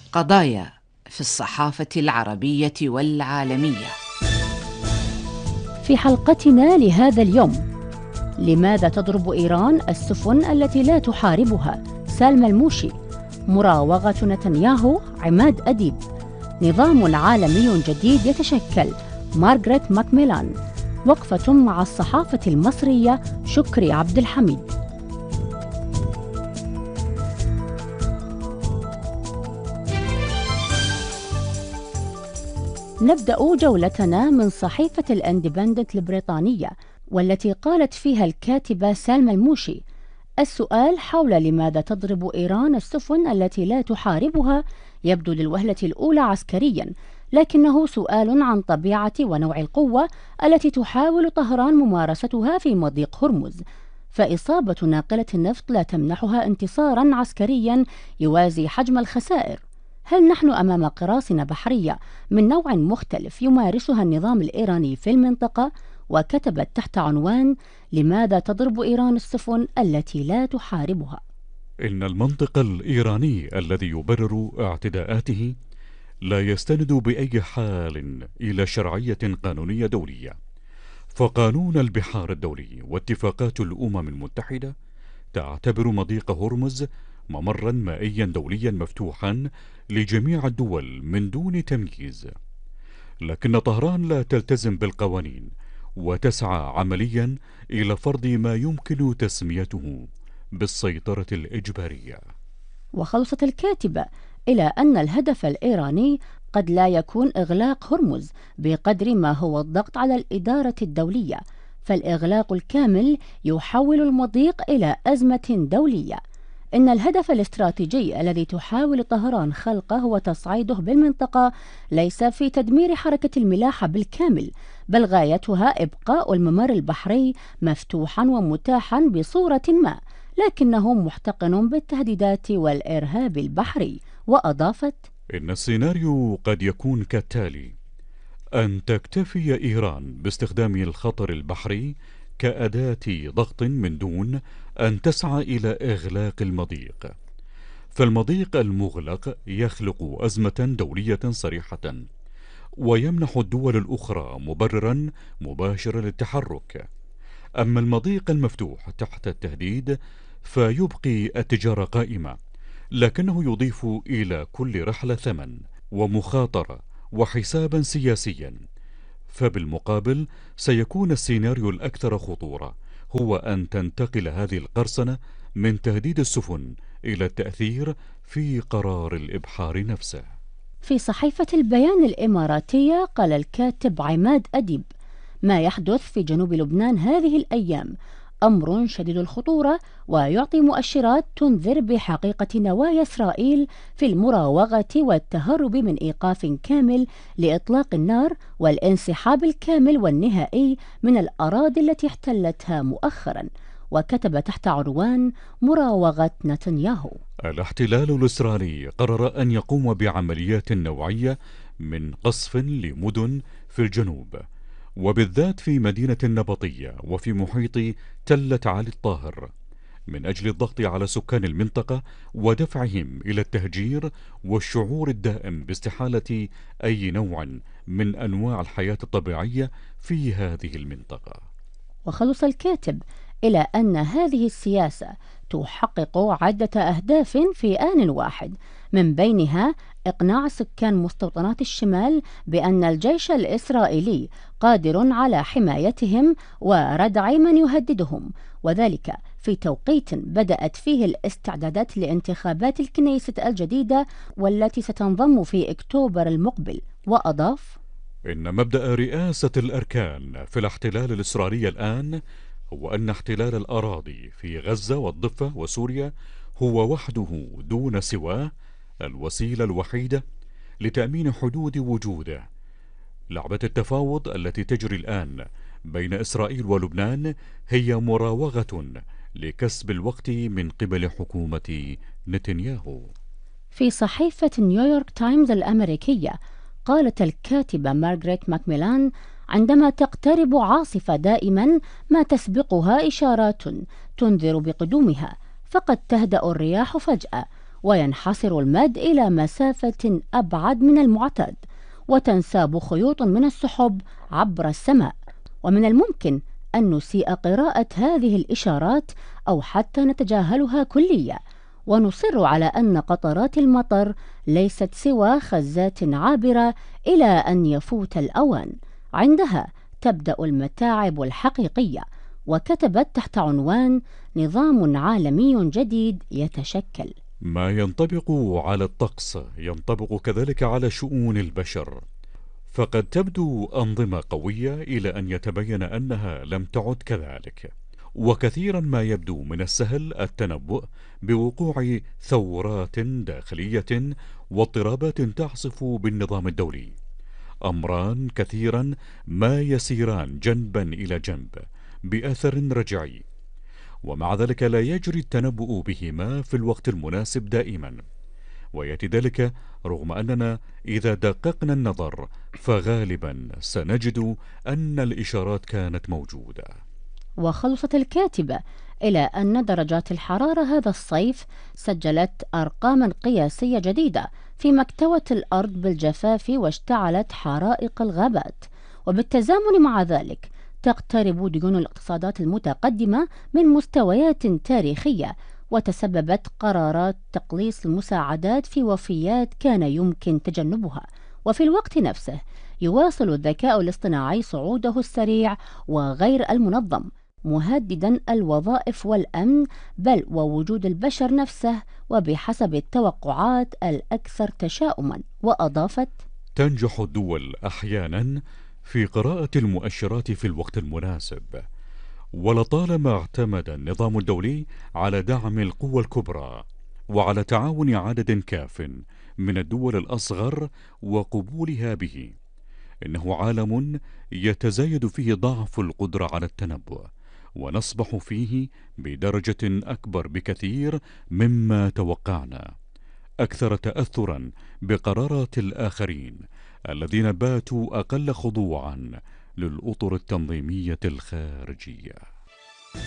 قضايا في الصحافة العربية والعالمية. في حلقتنا لهذا اليوم: لماذا تضرب إيران السفن التي لا تحاربها؟ سالم الموشي. مراوغة نتنياهو. عماد أديب. نظام عالمي جديد يتشكل. مارغريت ماكميلان. وقفة مع الصحافة المصرية. شكري عبد الحميد. نبدأ جولتنا من صحيفة الاندبندنت البريطانية، والتي قالت فيها الكاتبة سالم الموشي: السؤال حول لماذا تضرب إيران السفن التي لا تحاربها يبدو للوهلة الأولى عسكريا، لكنه سؤال عن طبيعة ونوع القوة التي تحاول طهران ممارستها في مضيق هرمز. فإصابة ناقلة النفط لا تمنحها انتصارا عسكريا يوازي حجم الخسائر. هل نحن أمام قراصنة بحرية من نوع مختلف يمارسها النظام الإيراني في المنطقة؟ وكتبت تحت عنوان: لماذا تضرب إيران السفن التي لا تحاربها؟ إن المنطق الإيراني الذي يبرر اعتداءاته لا يستند بأي حال إلى شرعية قانونية دولية، فقانون البحار الدولي واتفاقات الأمم المتحدة تعتبر مضيق هرمز ممرا مائيا دوليا مفتوحا لجميع الدول من دون تمييز. لكن طهران لا تلتزم بالقوانين وتسعى عمليا إلى فرض ما يمكن تسميته بالسيطرة الإجبارية. وخلصت الكاتبة إلى أن الهدف الإيراني قد لا يكون إغلاق هرمز بقدر ما هو الضغط على الإدارة الدولية، فالإغلاق الكامل يحول المضيق إلى أزمة دولية. إن الهدف الاستراتيجي الذي تحاول طهران خلقه وتصعيده بالمنطقة ليس في تدمير حركة الملاحة بالكامل، بل غايتها إبقاء الممر البحري مفتوحا ومتاحا بصورة ما، لكنه محتقن بالتهديدات والإرهاب البحري. وأضافت: إن السيناريو قد يكون كالتالي: أن تكتفي إيران باستخدام الخطر البحري كأداة ضغط من دون أن تسعى إلى إغلاق المضيق، فالمضيق المغلق يخلق أزمة دولية صريحة ويمنح الدول الأخرى مبررا مباشرا للتحرك. أما المضيق المفتوح تحت التهديد فيبقي التجارة قائمة، لكنه يضيف إلى كل رحلة ثمن ومخاطرة وحسابا سياسيا. فبالمقابل سيكون السيناريو الأكثر خطورة هو أن تنتقل هذه القرصنة من تهديد السفن إلى التأثير في قرار الإبحار نفسه. في صحيفة البيان الإماراتية قال الكاتب عماد أديب: ما يحدث في جنوب لبنان هذه الأيام أمر شديد الخطورة، ويعطي مؤشرات تنذر بحقيقة نوايا إسرائيل في المراوغة والتهرب من إيقاف كامل لإطلاق النار والانسحاب الكامل والنهائي من الأراضي التي احتلتها مؤخرا. وكتب تحت عنوان: مراوغة نتنياهو. الاحتلال الإسرائيلي قرر أن يقوم بعمليات نوعية من قصف لمدن في الجنوب، وبالذات في مدينة النبطية وفي محيط تلة علي الطاهر، من أجل الضغط على سكان المنطقة ودفعهم إلى التهجير والشعور الدائم باستحالة أي نوع من أنواع الحياة الطبيعية في هذه المنطقة. وخلص الكاتب إلى أن هذه السياسة تحقق عدة أهداف في آن واحد، من بينها إقناع سكان مستوطنات الشمال بأن الجيش الإسرائيلي قادر على حمايتهم وردع من يهددهم، وذلك في توقيت بدأت فيه الاستعدادات لانتخابات الكنيسة الجديدة والتي ستنضم في أكتوبر المقبل. وأضاف: إن مبدأ رئاسة الأركان في الاحتلال الإسرائيلي الآن هو أن احتلال الأراضي في غزة والضفة وسوريا هو وحده دون سواه الوسيلة الوحيدة لتأمين حدود وجوده. لعبة التفاوض التي تجري الآن بين إسرائيل ولبنان هي مراوغة لكسب الوقت من قبل حكومة نتنياهو. في صحيفة نيويورك تايمز الأمريكية قالت الكاتبة مارغريت ماكميلان: عندما تقترب عاصفة دائما ما تسبقها إشارات تنذر بقدومها، فقد تهدأ الرياح فجأة، وينحصر المد إلى مسافة أبعد من المعتاد، وتنساب خيوط من السحب عبر السماء. ومن الممكن أن نسيء قراءة هذه الإشارات أو حتى نتجاهلها كليا، ونصر على أن قطرات المطر ليست سوى خزات عابرة إلى أن يفوت الأوان. عندها تبدأ المتاعب الحقيقية. وكتبت تحت عنوان نظام عالمي جديد يتشكل. ما ينطبق على الطقس ينطبق كذلك على شؤون البشر، فقد تبدو أنظمة قوية إلى أن يتبين أنها لم تعد كذلك. وكثيرا ما يبدو من السهل التنبؤ بوقوع ثورات داخلية واضطرابات تعصف بالنظام الدولي، أمران كثيرا ما يسيران جنبا إلى جنب بأثر رجعي، ومع ذلك لا يجري التنبؤ بهما في الوقت المناسب دائما. ويأتي ذلك رغم أننا إذا دققنا النظر فغالبا سنجد أن الإشارات كانت موجودة. وخلصت الكاتبة إلى أن درجات الحرارة هذا الصيف سجلت أرقاما قياسية جديدة فيما اكتوت الأرض بالجفاف واشتعلت حرائق الغابات. وبالتزامن مع ذلك تقترب ديون الاقتصادات المتقدمة من مستويات تاريخية، وتسببت قرارات تقليص المساعدات في وفيات كان يمكن تجنبها. وفي الوقت نفسه يواصل الذكاء الاصطناعي صعوده السريع وغير المنظم، مهددا الوظائف والأمن بل ووجود البشر نفسه، وبحسب التوقعات الأكثر تشاؤما. وأضافت: تنجح الدول أحيانا في قراءة المؤشرات في الوقت المناسب، ولطالما اعتمد النظام الدولي على دعم القوى الكبرى وعلى تعاون عدد كاف من الدول الأصغر وقبولها به. إنه عالم يتزايد فيه ضعف القدرة على التنبؤ، ونصبح فيه بدرجة أكبر بكثير مما توقعنا، أكثر تأثرا بقرارات الآخرين الذين باتوا أقل خضوعا للأطر التنظيمية الخارجية.